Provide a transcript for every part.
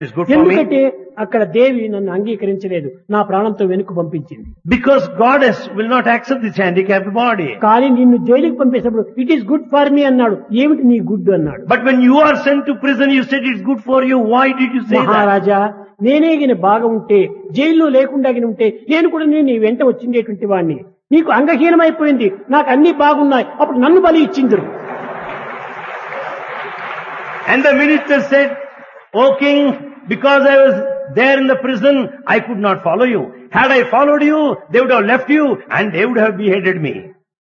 It's good for me. ఎందుకంటే అక్కడ దేవి నన్ను అంగీకరించలేదు, నా ప్రాణంతో వెనుక పంపించింది. Because goddess will not accept this handicapped body. కానీ నిన్ను జైలుకి పంపేసినప్పుడు it is good for me అన్నాడు. ఏమిటి నీ గుడ్ అన్నాడు. But when you are sent to prison, you said it's good for you. Why did you say that? మహారాజా, నేనే గిన బాగా ఉంటే, జైల్లో లేకుండా గిన ఉంటే నేను కూడా నీ వెంట వచ్చిండేటువంటి వాడిని. నీకు అంగహీనమైపోయింది, నాకు అన్ని బాగున్నాయి, అప్పుడు నన్ను బలి ఇచ్చిందరు. And the minister said, O king, because I was there in the prison, I could not follow you. Had I followed you, they would have left you and they would have beheaded me.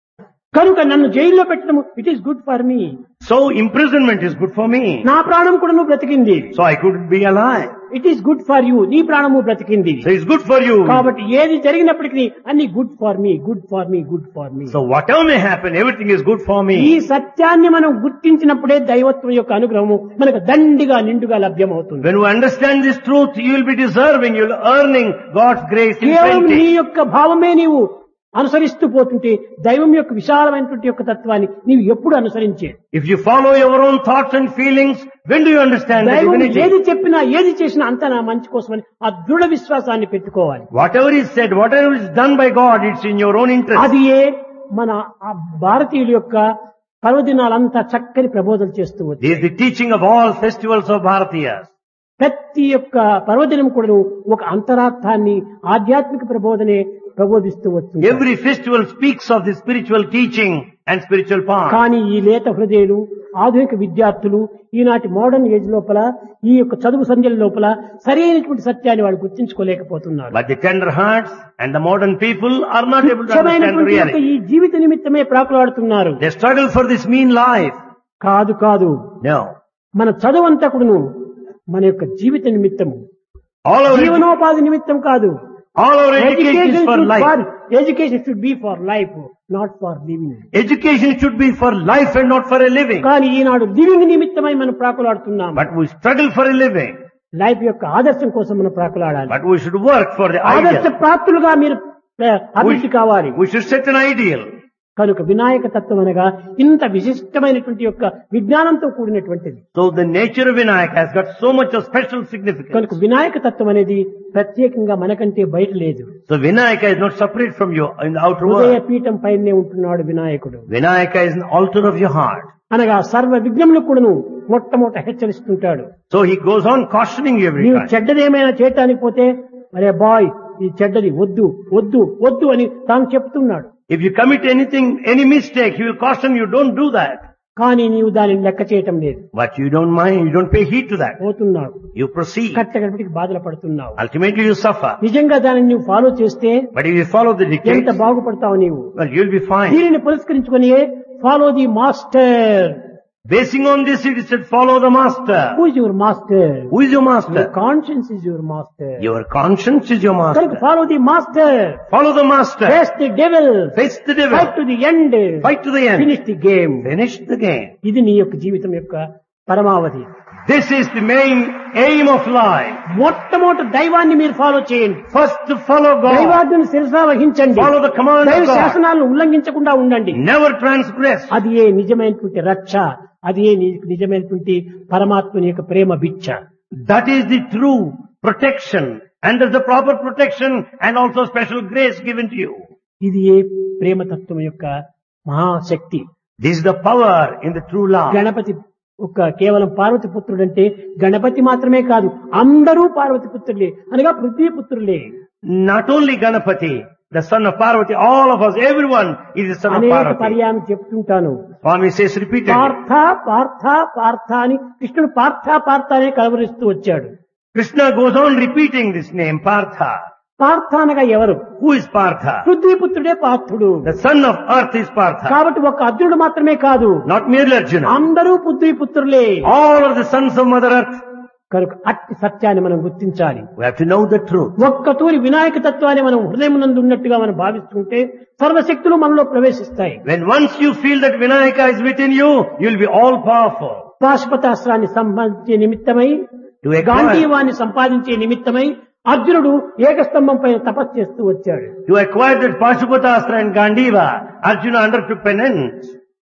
కనుక నన్ను జైల్లో పెట్టడము it is good for me. So imprisonment is good for me. నా ప్రాణం కూడా నువ్వు బ్రతికింది. So I could be alive. It is good for you, నీ ప్రాణము బ్రతికింది. So it's good for you. కాబట్టి ఏది జరిగినప్పటికీ అన్ని good for me, good for me, good for me. So whatever may happen, everything is good for ఈ me. సత్యాన్ని మనం గుర్తించినప్పుడే దైవత్వం యొక్క అనుగ్రహము మనకు దండిగా నిండుగా లభ్యమవుతుంది. When you understand this truth, you will be deserving, you will be earning God's grace in కేవలం నీ plenty. యొక్క భావమే నీవు అనుసరిస్తూ పోతుంటే దైవం యొక్క విశాలమైనటువంటి యొక్క తత్వాన్ని నీవు ఎప్పుడు అనుసరించే. If you follow your own thoughts and feelings, when do you understand the దైవం divinity? ఏది చెప్పినా ఏది చేసినా అంతా నా మంచి కోసమని ఆ దృఢ విశ్వాసాన్ని పెట్టుకోవాలి. Whatever is said, whatever is done by God, it's in your own interest. అది మన ఆ భారతీయుల యొక్క పర్వదినాలంతా చక్కని ప్రబోధనలు చేస్తూ This వచ్చాయి. is the teaching of all festivals of Bharatiyas. ప్రతి యొక్క పర్వదినం కూడా ఒక అంతరార్థాన్ని ఆధ్యాత్మిక ప్రబోధనే ప్రబోధిస్తూ వస్తుంది. Every festival speaks of the spiritual teaching and spiritual path. కానీ ఈ లేత హృదయులు, ఆధునిక విద్యార్థులు ఈనాటి మోడర్న్ ఏజ్ లోపల ఈ యొక్క చదువు సంధ్యల లోపల సరైనటువంటి సత్యాన్ని వాళ్ళు గుర్తించుకోలేకపోతున్నారు. But the tender hearts and the modern people are not able to understand the ముఖ్యమైనటువంటి యొక్క reality. ఈ జీవిత నిమిత్తమే ప్రాకులాడుతున్నారు. They struggle for this mean life. కాదు కాదు, No. మన చదువు అంతా కూడాను మన యొక్క జీవిత నిమిత్తము, All our, జీవనోపాధి నిమిత్తం కాదు. all our education is for life. Education should be for life, not for living. Education should be for life and not for a living. కానీ ఈనాడు లివింగ్ నిమిత్తమై మనం ప్రాకులాడుతున్నాం. But we struggle for a living. Life యొక్క ఆదర్శం కోసం మనం ప్రాకులాడాలి. But we should work for the ఆదర్శ ideal. ప్రాప్తులుగా మీరు అభివృద్ధి కావాలి. We should set an ideal. కనుక వినాయక తత్వం అనగా ఇంత విశిష్టమైనటువంటి యొక్క విజ్ఞానంతో కూడినటువంటిది. So the nature of Vinayak has got so much of special significance. కనుక వినాయక తత్వం అనేది ప్రత్యేకంగా మనకంటే బయట లేదు. So Vinayaka is not separate from you in the outer హృదయ world. పీఠం పైనే ఉంటున్నాడు వినాయకుడు. Vinayaka is an altar of your heart. అనగా సర్వ విఘ్నములు కూడాను మొట్టమొదట హెచ్చరిస్తుంటాడు. So he goes on cautioning you every నీవు time. చెడ్డదేమైనా చేయటానికి పోతే అరే బాయ్ ఈ చెడ్డది వద్దు వద్దు వద్దు అని తాను చెప్తున్నాడు. If you commit anything, any mistake, he will caution you, don't do that. కానీ నీవు దానిని లెక్క చేయటం లేదు. But you don't mind, you don't pay heed to that. పోతున్నావు, You proceed. కట్టగడపటికి బాధలు పడుతున్నావు. Ultimately you suffer. నిజంగా దానిని నువ్వు ఫాలో చేస్తే But if you follow the ఎంత dictates, బాగుపడతావు నీవు. well, you'll be fine. దీనిని పురస్కరించుకొని follow the master. Basing on this, it is said, follow the master. Who is your master? Who is your master? Conscience is your master. Your conscience is your కనుక master. Follow the master. Follow the master. Face the devil. Face the devil. Fight to the end. Fight to the end. Finish the game. Finish the game. ఇది నీ యొక్క జీవితం యొక్క పరమావధి. This is the main aim of life. మొట్టమొదటి దైవాన్ని మీరు follow చేయండి. First to follow God. దైవాజ్ఞను శిరసా వహించండి. Follow the command దైవ of God. శాసనాలను ఉల్లంఘించకుండా ఉండండి. Never transgress. అది ఏ నిజమైనటువంటి రక్ష, అది ఏ నిజమైనటువంటి పరమాత్మని యొక్క ప్రేమ భిక్ష. That is the true protection. And there's the proper protection and also special grace given to you. ఇది ఏ ప్రేమతత్వం యొక్క మహాశక్తి. This is the power in the true love. Ganapati ఒక కేవలం పార్వతి పుత్రుడంటే గణపతి మాత్రమే కాదు, అందరూ పార్వతి పుత్రులే అనగా Prithvi పుత్రులే. Not only Ganapati, the son of Parvati, all of us, everyone is the son of అనేక Parvati. పర్యాయం చెప్తుంటాను. Swami says repeatedly. Partha Partha Partha అని కృష్ణుడు పార్థ పార్థ అనే కలవరిస్తూ వచ్చాడు. Krishna goes on repeating this name, Partha. Partha అనగా ఎవరు? Who is Partha? పృథ్వీపుత్రుడే పార్థుడు. The son of earth is Partha. కాబట్టి ఒక అర్జునుడు మాత్రమే కాదు, Not merely Arjuna. అందరూ పృథ్వీపుత్రులే. All are the sons of Mother Earth. కనుక అట్టి సత్యాన్ని మనం గుర్తించాలి. We have to know the truth. ఒక్కతూరి వినాయక తత్వాన్ని మనం హృదయం నందు ఉన్నట్టుగా మనం భావిస్తుంటే సర్వశక్తులు మనలో ప్రవేశిస్తాయి. When once you feel that Vinayaka is within you, you will be all powerful. పాశుపతాస్త్రాన్ని సంపాదించే నిమిత్తమై, To acquire, గాంధీవాన్ని సంపాదించే నిమిత్తమై అర్జునుడు ఏకస్తంభం పైన తపస్సు చేస్తూ వచ్చాడు. to acquire that Pashupatastra and Gandiva, Arjuna undertook penance.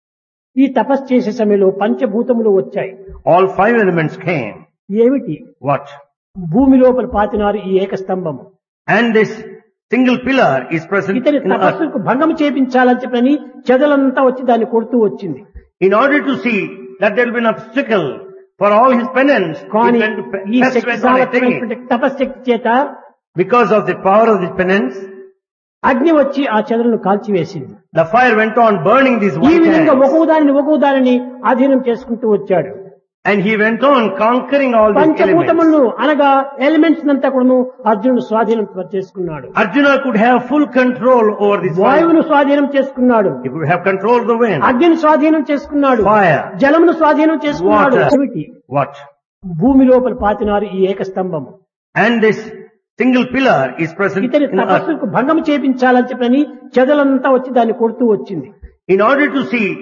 ఈ తపస్సు చేసే సమయంలో పంచభూతములు వచ్చాయి. All five elements came. ఏమిటి? What? భూమి లోపల పాతినారు ఈ ఏకస్తంభము. And this single pillar is present ఇతని in earth. తపస్సుకు భంగం చేపించాలని చెప్పని చెదలంతా వచ్చి దాన్ని కొడుతూ వచ్చింది. In order to see that there will be an obstacle for all his penance, కానీ ఈ he Shakti went on attaining it. సామర్థ్యమైనటువంటి తపశ్శక్తి చేత Because of the power of this penance, అగ్ని వచ్చి ఆ చెదలను కాల్చివేసింది. the fire went on burning these ఈ white విధంగా ants. ఒక్కొక్క దానిని అధీనం చేసుకుంటూ వచ్చాడు. And he went on conquering all these elements. పంచభూతములను అనగా ఎలిమెంట్స్ అంతా కూడా అర్జునుడు స్వాధీనం చేసుకున్నాడు. Arjuna could have full control over this fire. వాయువును స్వాధీనం చేసుకున్నాడు. He could have control of the wind, అగ్నిని స్వాధీనం చేసుకున్నాడు. fire, జలమును స్వాధీనం చేసుకున్నాడు. water. ఏమిటి? What? భూమి లోపల పాతినారు ఈ ఏకస్తంభము. And this single pillar is present ఇతని in earth. తపస్సుకు భంగం చేపించాలని చెప్పని చెదలంతా వచ్చి దాన్ని కొడుతూ వచ్చింది. In order to see